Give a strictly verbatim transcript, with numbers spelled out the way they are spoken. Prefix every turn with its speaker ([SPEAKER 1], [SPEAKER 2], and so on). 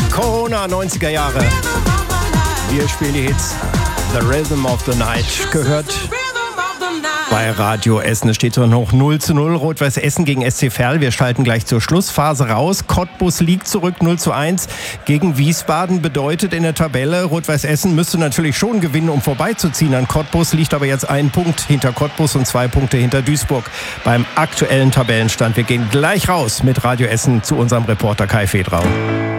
[SPEAKER 1] Corona, neunziger Jahre. Wir spielen die Hits. The Rhythm of the Night gehört bei Radio Essen. Es steht so noch null zu null. Rot-Weiß Essen gegen S C Verl. Wir schalten gleich zur Schlussphase raus. Cottbus liegt zurück null zu eins gegen Wiesbaden. Bedeutet in der Tabelle, Rot-Weiß Essen müsste natürlich schon gewinnen, um vorbeizuziehen an Cottbus. Liegt aber jetzt ein Punkt hinter Cottbus und zwei Punkte hinter Duisburg beim aktuellen Tabellenstand. Wir gehen gleich raus mit Radio Essen zu unserem Reporter Kai Fedrau.